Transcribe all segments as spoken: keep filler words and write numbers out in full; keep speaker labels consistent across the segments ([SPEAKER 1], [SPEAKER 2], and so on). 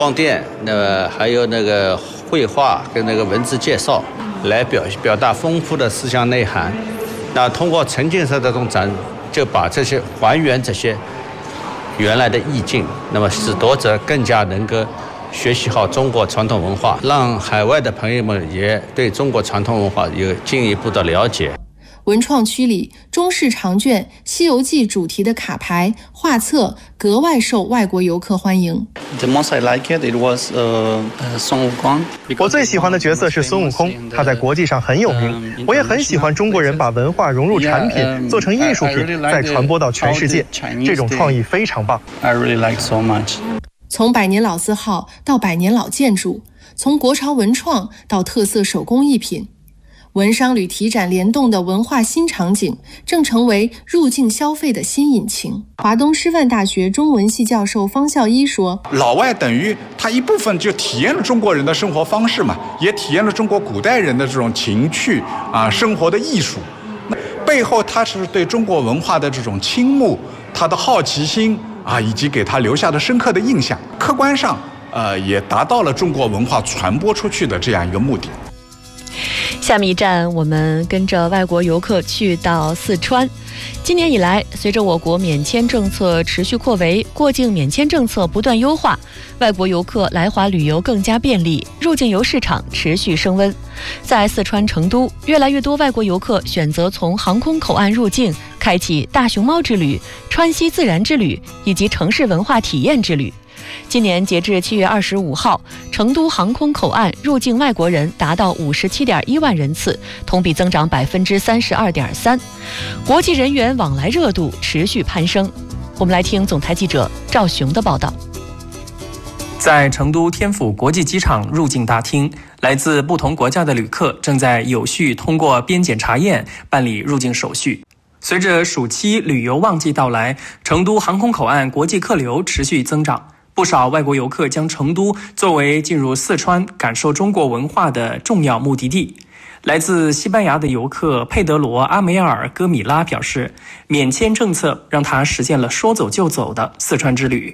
[SPEAKER 1] 光电，那个还有那个绘画跟那个文字介绍，来表表达丰富的思想内涵。那通过沉浸式的这种展，就把这些还原这些原来的意境，那么使读者更加能够学习好中国传统文化，让海外的朋友们也对中国传统文化有进一步的了解。
[SPEAKER 2] 文创区里，中式长卷《西游记》主题的卡牌、画册格外受外国游客欢迎。
[SPEAKER 3] The most I like it, it was 呃孙悟空。
[SPEAKER 4] 我最喜欢的角色是孙悟空，他在国际上很有名。我也很喜欢中国人把文化融入产品，做成艺术品，再传播到全世界。这种创意非常棒。
[SPEAKER 3] I really like so much。
[SPEAKER 2] 从百年老字号到百年老建筑，从国潮文创到特色手工艺品。文商旅体展联动的文化新场景，正成为入境消费的新引擎。华东师范大学中文系教授方孝一说：“
[SPEAKER 5] 老外等于他一部分就体验了中国人的生活方式嘛，也体验了中国古代人的这种情趣啊，生活的艺术。那背后他是对中国文化的这种倾慕，他的好奇心啊，以及给他留下的深刻的印象，客观上呃也达到了中国文化传播出去的这样一个目的。”
[SPEAKER 6] 下面一站，我们跟着外国游客去到四川。今年以来，随着我国免签政策持续扩围，过境免签政策不断优化，外国游客来华旅游更加便利，入境游市场持续升温。在四川成都，越来越多外国游客选择从航空口岸入境，开启大熊猫之旅、川西自然之旅以及城市文化体验之旅。今年截至七月二十五号，成都航空口岸入境外国人达到五十七点一万人次，同比增长百分之三十二点三，国际人员往来热度持续攀升。我们来听总台记者赵雄的报道。
[SPEAKER 7] 在成都天府国际机场入境大厅，来自不同国家的旅客正在有序通过边检查验办理入境手续。随着暑期旅游旺季到来，成都航空口岸国际客流持续增长。不少外国游客将成都作为进入四川感受中国文化的重要目的地。来自西班牙的游客佩德罗·阿梅尔·戈米拉表示，免签政策让他实现了说走就走的四川之旅。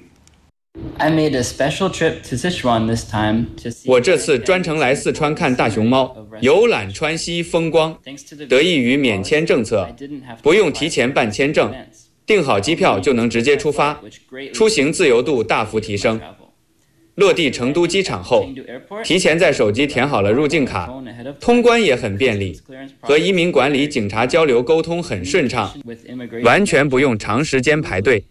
[SPEAKER 8] 我这次专程来四川看大熊猫，游览川西风光，得益于免签政策，不用提前办签证，订好机票就能直接出发，出行自由度大幅提升。落地成都机场后，提前在手机填好了入境卡，通关也很便利，和移民管理警察交流沟通很顺畅，完全不用长时间排队。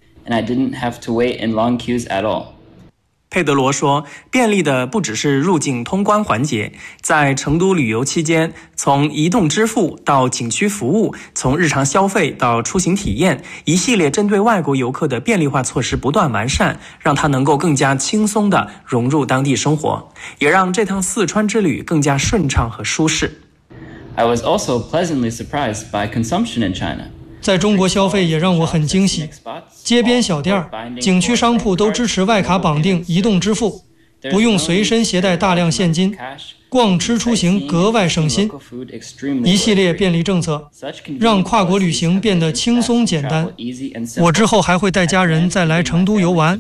[SPEAKER 7] 佩德罗说，便利的不只是入境通关环节，在成都旅游期间，从移动支付到景区服务，从日常消费到出行体验，一系列针对外国游客的便利化措施不断完善，让他能够更加轻松地融入当地生活，也让这趟四川之旅更加顺畅和舒适。
[SPEAKER 9] I was also pleasantly surprised by consumption in China.
[SPEAKER 10] 在中国消费也让我很惊喜，街边小店、景区商铺都支持外卡绑定移动支付，不用随身携带大量现金，逛吃出行格外省心。一系列便利政策让跨国旅行变得轻松简单。我之后还会带家人再来成都游玩。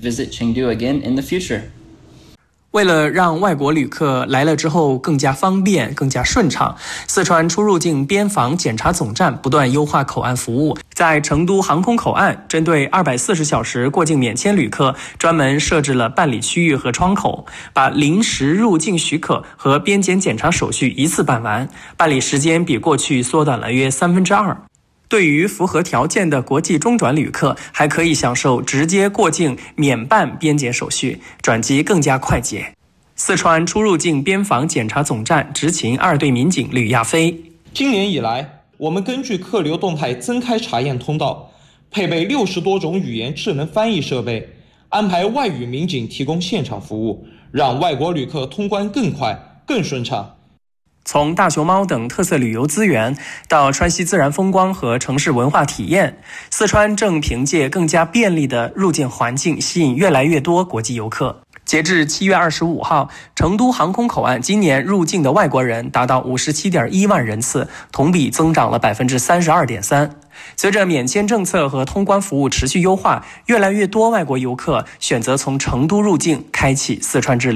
[SPEAKER 7] 为了让外国旅客来了之后更加方便、更加顺畅，四川出入境边防检查总站不断优化口岸服务。在成都航空口岸，针对二百四十小时过境免签旅客，专门设置了办理区域和窗口，把临时入境许可和边检检查手续一次办完，办理时间比过去缩短了约三分之二。对于符合条件的国际中转旅客，还可以享受直接过境免办边检手续，转机更加快捷。四川出入境边防检查总站执勤二队民警吕亚飞，
[SPEAKER 11] 今年以来，我们根据客流动态增开查验通道，配备六十多种语言智能翻译设备，安排外语民警提供现场服务，让外国旅客通关更快、更顺畅。
[SPEAKER 7] 从大熊猫等特色旅游资源到川西自然风光和城市文化体验，四川正凭借更加便利的入境环境吸引越来越多国际游客。截至七月二十五号，成都航空口岸今年入境的外国人达到五十七点一万人次，同比增长了百分之三十二点三。 随着免签政策和通关服务持续优化，越来越多外国游客选择从成都入境，开启四川之旅。